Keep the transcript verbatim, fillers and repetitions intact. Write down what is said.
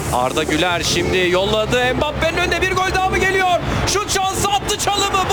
Arda Güler şimdi yolladı. Mbappe'nin önünde bir gol daha mı geliyor? Şut şansı attı, çalımı